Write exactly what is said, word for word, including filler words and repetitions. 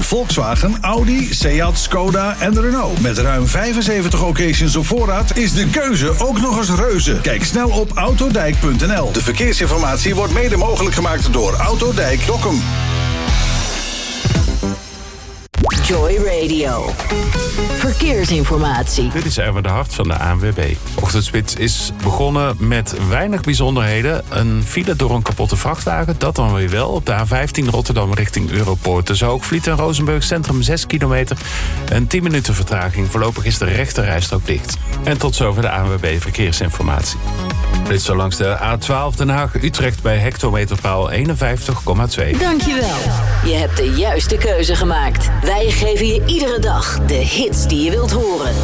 Volkswagen, Audi, Seat, Skoda en Renault. Met ruim vijfenzeventig occasions op voorraad is de keuze ook nog eens reuze. Kijk snel op autodijk punt n l. De verkeersinformatie wordt mede mogelijk gemaakt door Autodijk Dokkum. Joy Radio. Verkeersinformatie. Dit is Erwin de Hart van de A N W B. Ochtendspits is begonnen met weinig bijzonderheden. Een file door een kapotte vrachtwagen, dat dan weer wel. Op de A vijftien Rotterdam richting Europoort. Tussen Hoogvliet en Rozenburg Centrum zes kilometer. En tien minuten vertraging. Voorlopig is de rechterrijstrook dicht. En tot zover de A N W B Verkeersinformatie. Dit zo langs de A twaalf Den Haag-Utrecht bij hectometerpaal eenenvijftig komma twee. Dankjewel. Je hebt de juiste keuze gemaakt. Wij geven je iedere dag de hits die je wilt horen.